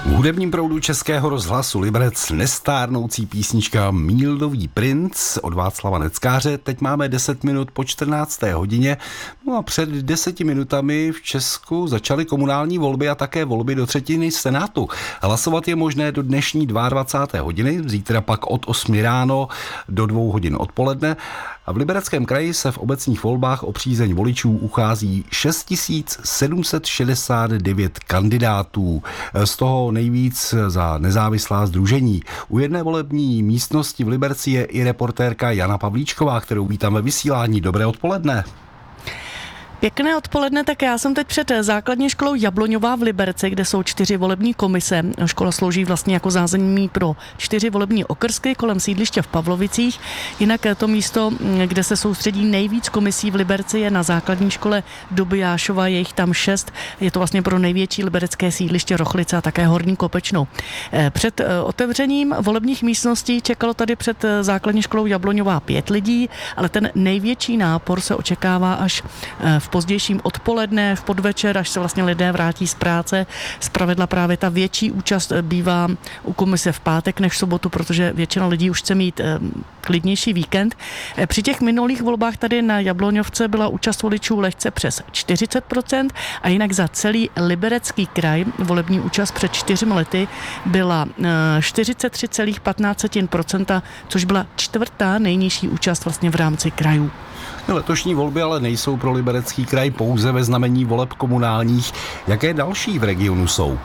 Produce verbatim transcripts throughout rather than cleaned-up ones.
V hudebním proudu Českého rozhlasu Liberec nestárnoucí písnička Míldový princ od Václava Neckáře. Teď máme deset minut po čtrnácté hodině. No a před deseti minutami v Česku začaly komunální volby a také volby do třetiny Senátu. Hlasovat je možné do dnešní dvacáté druhé hodiny, zítra pak od osmi ráno do dvou hodin odpoledne. A v Libereckém kraji se v obecních volbách o přízeň voličů uchází šest tisíc sedm set šedesát devět kandidátů. Z toho nejvíc za nezávislá sdružení. U jedné volební místnosti v Liberci je i reportérka Jana Pavlíčková, kterou vítám ve vysílání. Dobré odpoledne. Pěkné odpoledne, tak já jsem teď před základní školou Jabloňová v Liberci, kde jsou čtyři volební komise. Škola slouží vlastně jako zázemí pro čtyři volební okrsky kolem sídliště v Pavlovicích. Jinak to místo, kde se soustředí nejvíc komisí v Liberci, je na základní škole Dobijášova, je jich tam šest. Je to vlastně pro největší liberecké sídliště Rochlice a také Horní Kopečnou. Před otevřením volebních místností čekalo tady před základní školou Jabloňová pět lidí, ale ten největší nápor se očekává až v pozdějším odpoledne, v podvečer, až se vlastně lidé vrátí z práce. Zpravidla právě ta větší účast bývá u komise v pátek než v sobotu, protože většina lidí už chce mít klidnější víkend. Při těch minulých volbách tady na Jabloňovce byla účast voličů lehce přes čtyřicet procent a jinak za celý Liberecký kraj volební účast před čtyřmi lety byla čtyřicet tři celá patnáct procenta, což byla čtvrtá nejnižší účast vlastně v rámci krajů. Letošní volby ale nejsou pro Liberecký kraj pouze ve znamení voleb komunálních. Jaké další v regionu jsou?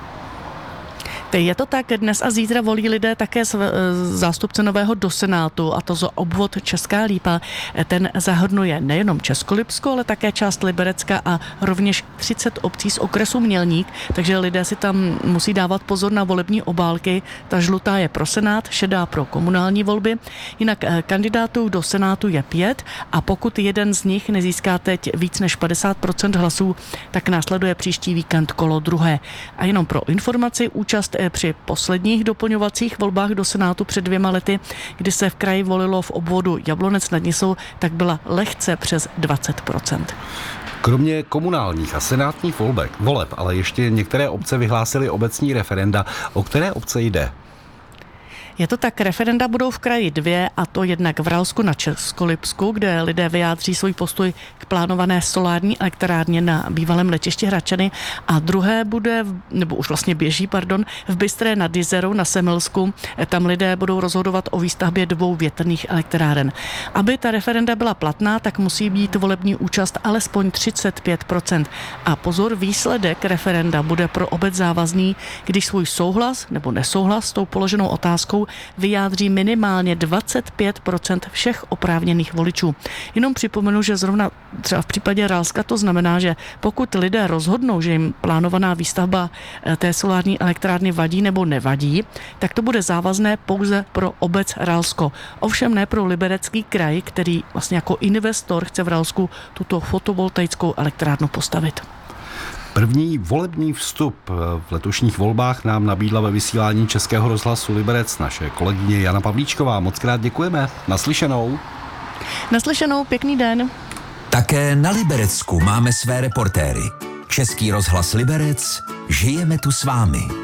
Je to tak, dnes a zítra volí lidé také zástupce nového do Senátu, a to za obvod Česká Lípa. Ten zahrnuje nejenom Českolipsko, ale také část Liberecka a rovněž třicet obcí z okresu Mělník, takže lidé si tam musí dávat pozor na volební obálky. Ta žlutá je pro Senát, šedá pro komunální volby. Jinak kandidátů do Senátu je pět a pokud jeden z nich nezíská teď víc než padesát procent hlasů, tak následuje příští víkend kolo druhé. A jenom pro informaci, účast při posledních doplňovacích volbách do Senátu před dvěma lety, kdy se v kraji volilo v obvodu Jablonec nad Nisou, tak byla lehce přes dvacet procent. Kromě komunálních a senátních volbek, voleb, ale ještě některé obce vyhlásily obecní referenda. O které obce jde? Je to tak, referenda budou v kraji dvě, a to jednak v Ralsku na Českolipsku, kde lidé vyjádří svůj postoj k plánované solární elektrárně na bývalém letišti Hradčany, a druhé bude, nebo už vlastně běží, pardon, v Bystré nad Jizerou na Semilsku. Tam lidé budou rozhodovat o výstavbě dvou větrných elektráren. Aby ta referenda byla platná, tak musí být volební účast alespoň třicet pět procent. A pozor, výsledek referenda bude pro obec závazný, když svůj souhlas nebo nesouhlas s tou položenou otázkou vyjádří minimálně dvacet pět procent všech oprávněných voličů. Jenom připomenu, že zrovna třeba v případě Ralska to znamená, že pokud lidé rozhodnou, že jim plánovaná výstavba té solární elektrárny vadí nebo nevadí, tak to bude závazné pouze pro obec Ralsko. Ovšem ne pro Liberecký kraj, který vlastně jako investor chce v Ralsku tuto fotovoltaickou elektrárnu postavit. První volební vstup v letošních volbách nám nabídla ve vysílání Českého rozhlasu Liberec naše kolegyně Jana Pavlíčková. Moc krát děkujeme. Naslyšenou. Naslyšenou, pěkný den. Také na Liberecku máme své reportéry. Český rozhlas Liberec, žijeme tu s vámi.